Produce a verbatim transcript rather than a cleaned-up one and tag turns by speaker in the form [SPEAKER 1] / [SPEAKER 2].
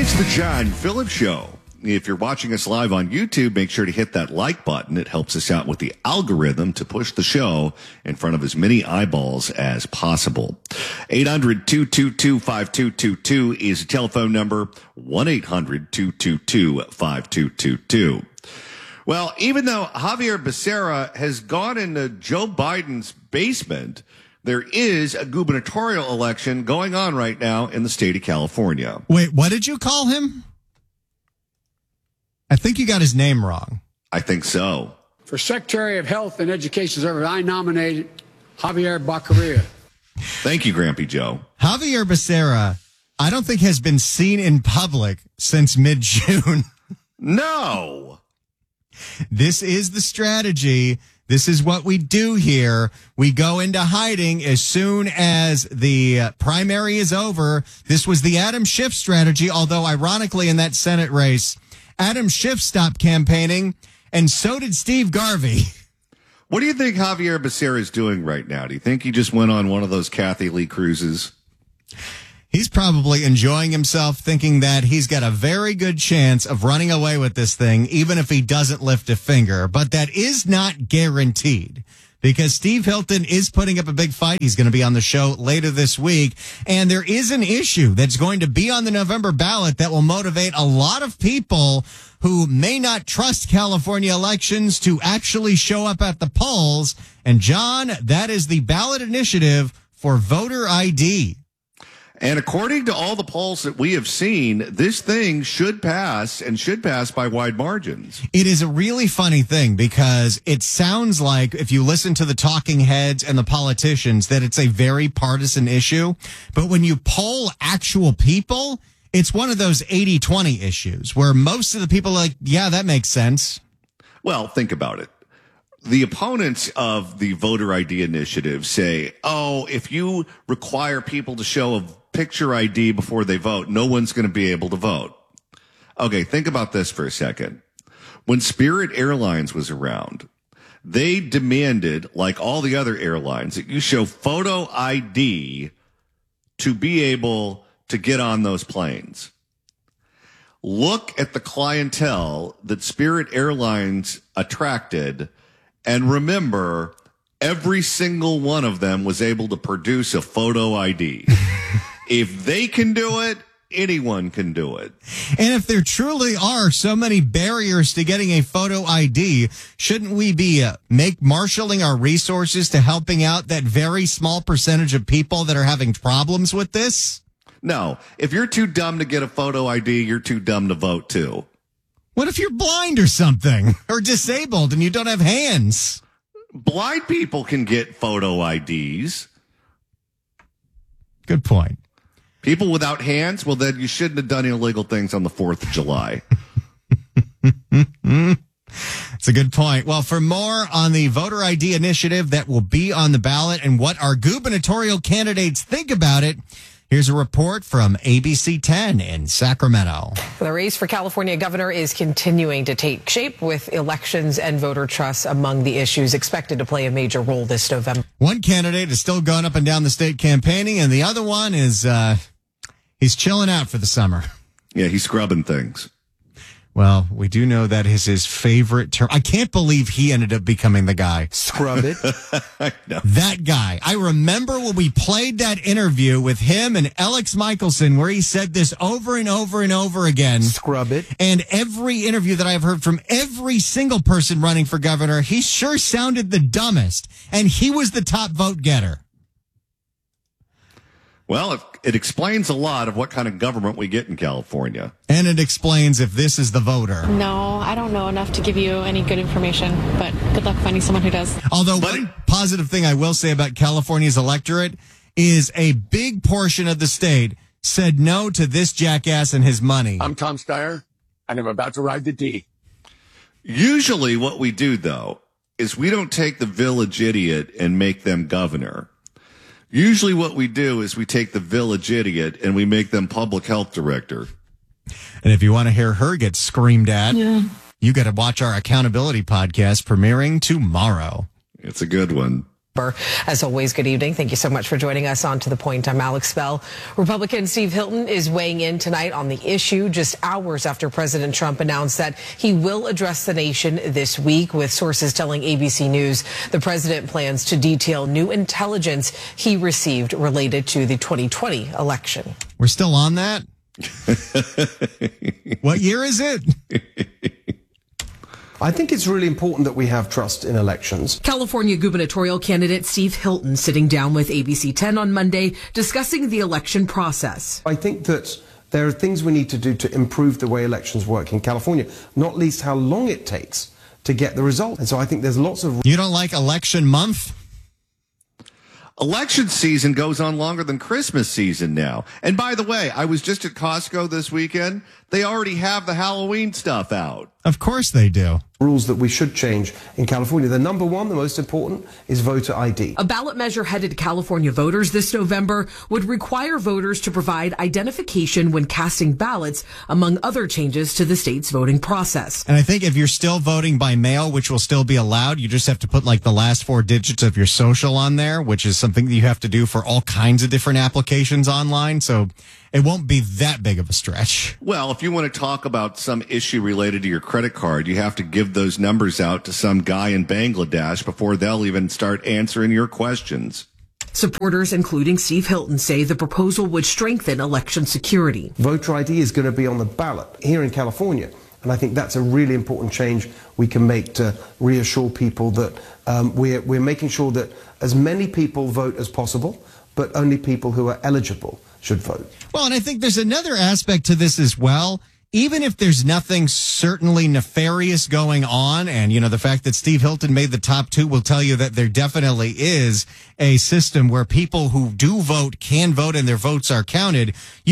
[SPEAKER 1] It's the John Phillips Show. If you're watching us live on YouTube, make sure to hit that like button. It helps us out with the algorithm to push the show in front of as many eyeballs as possible. eight hundred, two two two, five two two two is a telephone number. one eight hundred, two two two, five two two two. Well, even though Javier Becerra has gone into Joe Biden's basement, there is a gubernatorial election going on right now in the state of California.
[SPEAKER 2] Wait, what did you call him? I think you got his name wrong.
[SPEAKER 1] I think so.
[SPEAKER 3] For Secretary of Health and Education Service, I nominated Javier Becerra.
[SPEAKER 1] Thank you, Grampy Joe.
[SPEAKER 2] Javier Becerra, I don't think has been seen in public since mid-June.
[SPEAKER 1] No.
[SPEAKER 2] This is the strategy. This is what we do here. We go into hiding as soon as the uh, primary is over. This was the Adam Schiff strategy, although ironically in that Senate race, Adam Schiff stopped campaigning, and so did Steve Garvey.
[SPEAKER 1] What do you think Javier Becerra is doing right now? Do you think he just went on one of those Kathy Lee cruises?
[SPEAKER 2] He's probably enjoying himself, thinking that he's got a very good chance of running away with this thing, even if he doesn't lift a finger. But that is not guaranteed, because Steve Hilton is putting up a big fight. He's going to be on the show later this week. And there is an issue that's going to be on the November ballot that will motivate a lot of people who may not trust California elections to actually show up at the polls. And, John, that is the ballot initiative for voter I D.
[SPEAKER 1] And according to all the polls that we have seen, this thing should pass and should pass by wide margins.
[SPEAKER 2] It is a really funny thing because it sounds like, if you listen to the talking heads and the politicians, that it's a very partisan issue. But when you poll actual people, it's one of those eighty twenty issues where most of the people are like, yeah, that makes sense.
[SPEAKER 1] Well, think about it. The opponents of the voter I D initiative say, oh, if you require people to show a picture I D before they vote, no one's going to be able to vote. Okay, think about this for a second. When Spirit Airlines was around, they demanded, like all the other airlines, that you show photo I D to be able to get on those planes. Look at the clientele that Spirit Airlines attracted, and remember, every single one of them was able to produce a photo I D. If they can do it, anyone can do it.
[SPEAKER 2] And if there truly are so many barriers to getting a photo I D, shouldn't we be uh, make marshaling our resources to helping out that very small percentage of people that are having problems with this?
[SPEAKER 1] No. If you're too dumb to get a photo I D, you're too dumb to vote too.
[SPEAKER 2] What if you're blind or something, or disabled and you don't have hands?
[SPEAKER 1] Blind people can get photo I Ds.
[SPEAKER 2] Good point.
[SPEAKER 1] People without hands, well, then you shouldn't have done illegal things on the fourth of July.
[SPEAKER 2] It's a good point. Well, for more on the voter I D initiative that will be on the ballot and what our gubernatorial candidates think about it, here's a report from A B C ten in Sacramento.
[SPEAKER 4] The race for California governor is continuing to take shape, with elections and voter trust among the issues expected to play a major role this November.
[SPEAKER 2] One candidate is still going up and down the state campaigning, and the other one is uh, he's chilling out for the summer.
[SPEAKER 1] Yeah, he's scrubbing things.
[SPEAKER 2] Well, we do know that is his favorite term. I can't believe he ended up becoming the guy.
[SPEAKER 1] Scrub it. No.
[SPEAKER 2] That guy. I remember when we played that interview with him and Alex Michelson where he said this over and over and over again.
[SPEAKER 5] Scrub it.
[SPEAKER 2] And every interview that I've heard from every single person running for governor, he sure sounded the dumbest. And he was the top vote getter.
[SPEAKER 1] Well, it, it explains a lot of what kind of government we get in California.
[SPEAKER 2] And it explains if this is the voter.
[SPEAKER 6] No, I don't know enough to give you any good information, but good luck finding someone who does.
[SPEAKER 2] Although one positive thing I will say about California's electorate is a big portion of the state said no to this jackass and his money.
[SPEAKER 3] I'm Tom Steyer, and I'm about to ride the D.
[SPEAKER 1] Usually what we do, though, is we don't take the village idiot and make them governor. Usually what we do is we take the village idiot and we make them public health director.
[SPEAKER 2] And if you want to hear her get screamed at,
[SPEAKER 6] yeah.
[SPEAKER 2] you got to watch our accountability podcast premiering tomorrow.
[SPEAKER 1] It's a good one.
[SPEAKER 4] As always, good evening. Thank you so much for joining us on To The Point. I'm Alex Bell. Republican Steve Hilton is weighing in tonight on the issue just hours after President Trump announced that he will address the nation this week, with sources telling A B C News the president plans to detail new intelligence he received related to the twenty twenty election.
[SPEAKER 2] We're still on that? What year is it?
[SPEAKER 5] I think it's really important that we have trust in elections.
[SPEAKER 7] California gubernatorial candidate Steve Hilton sitting down with A B C ten on Monday discussing the election process.
[SPEAKER 5] I think that there are things we need to do to improve the way elections work in California, not least how long it takes to get the result. And so I think there's lots of...
[SPEAKER 2] You don't like election month?
[SPEAKER 1] Election season goes on longer than Christmas season now. And by the way, I was just at Costco this weekend. They already have the Halloween stuff out.
[SPEAKER 2] Of course they do.
[SPEAKER 5] Rules that we should change in California. The number one, the most important, is voter I D.
[SPEAKER 7] A ballot measure headed to California voters this November would require voters to provide identification when casting ballots, among other changes to the state's voting process.
[SPEAKER 2] And I think if you're still voting by mail, which will still be allowed, you just have to put like the last four digits of your social on there, which is something that you have to do for all kinds of different applications online. So it won't be that big of a stretch.
[SPEAKER 1] Well, if you want to talk about some issue related to your credit card, you have to give those numbers out to some guy in Bangladesh before they'll even start answering your questions.
[SPEAKER 7] Supporters, including Steve Hilton, say the proposal would strengthen election security.
[SPEAKER 5] Voter I D is going to be on the ballot here in California. And I think that's a really important change we can make to reassure people that um, we're, we're making sure that as many people vote as possible, but only people who are eligible should vote.
[SPEAKER 2] Well, and I think there's another aspect to this as well. Even if there's nothing certainly nefarious going on, and, you know, the fact that Steve Hilton made the top two will tell you that there definitely is a system where people who do vote can vote and their votes are counted.